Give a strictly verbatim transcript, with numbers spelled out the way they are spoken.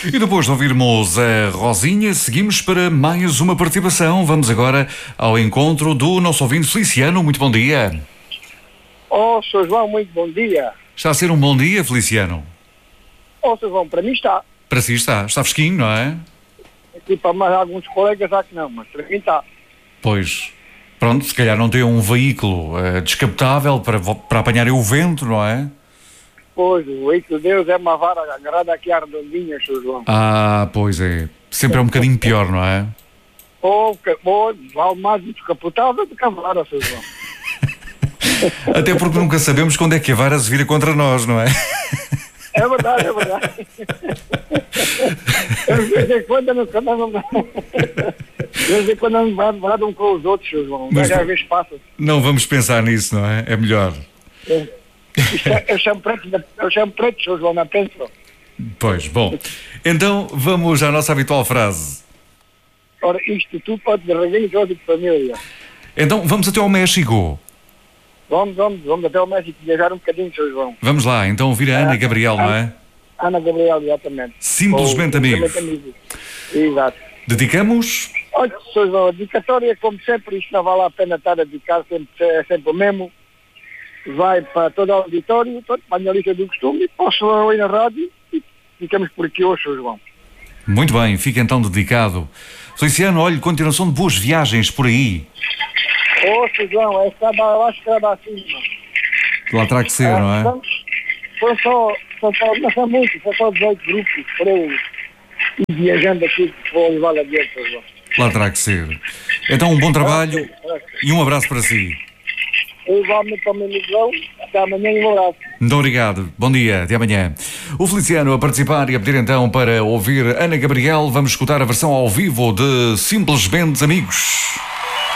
E depois de ouvirmos a Rosinha, seguimos para mais uma participação. Vamos agora ao encontro do nosso ouvinte Feliciano. Muito bom dia. Oh, senhor João, muito bom dia. Está a ser um bom dia, Feliciano? Oh, senhor João, para mim está. Para si está. Está fresquinho, não é? Aqui para mais alguns colegas já que não, mas para mim está. Pois. Pronto, se calhar não tem um veículo uh, descapotável para, para apanhar o vento, não é? Pois, o veículo de Deus é uma vara agarrada aqui à redondinha, senhor João. Ah, pois é. Sempre é um bocadinho pior, não é? Oh, que, oh vale mais descapotável do que a vara, senhor João. Até porque nunca sabemos quando é que a vara se vira contra nós, não é? É verdade, é verdade. Eu, de vez em quando não De vez em quando não vadam com os outros, senhor João. Mas às vezes passa. Não vamos pensar nisso, não é? É melhor. É. Eu chamo preto, eu chamo preto, senhor João, não penso. Pois, bom. Então vamos à nossa habitual frase. Ora, isto tudo pode de reguinho de família. Então vamos até ao México. Vamos, vamos, vamos até ao México viajar um bocadinho, senhor João. Vamos lá, então ouvir a Ana Ah, Gabriel, não é? Ana Gabriel, exatamente. Simplesmente Ou, amigos. amigos. Exato. Dedicamos? Olha, senhor João, a dedicatória, como sempre, isto não vale a pena estar a dedicar, sempre, é sempre o mesmo. Vai para todo o auditório, todo, para a minha lista do costume, posso ir na rádio e ficamos por aqui hoje, senhor João. Muito bem, fica então dedicado. Feliciano, olha, continuação de boas viagens por aí. Ô, senhor João, é estava, eu acho que estava acima. Lá terá que ser, Ah, não é? então, foi só, só, só, não são muitos, são só dezoito grupos para eu ir viajando aqui, vou levar adiante, senhor João. Lá terá que ser. Então um bom trabalho e um abraço para si. Igualmente para o meu amigo João, até amanhã e um abraço. Muito obrigado. Bom dia. Até amanhã. O Feliciano a participar e a pedir então para ouvir Ana Gabriel. Vamos escutar a versão ao vivo de Simplesmente Amigos.